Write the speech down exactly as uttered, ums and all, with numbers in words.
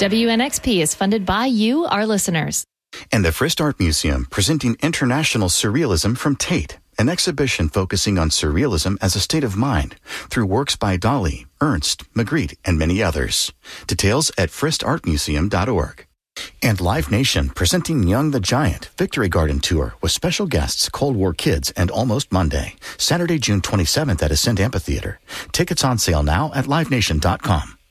W N X P is funded by you, our listeners. And the Frist Art Museum, presenting International Surrealism from Tate, an exhibition focusing on surrealism as a state of mind through works by Dali, Ernst, Magritte, and many others. Details at frist art museum dot org. And Live Nation, presenting Young the Giant Victory Garden Tour with special guests Cold War Kids and Almost Monday, Saturday, June twenty-seventh at Ascent Amphitheater. Tickets on sale now at live nation dot com.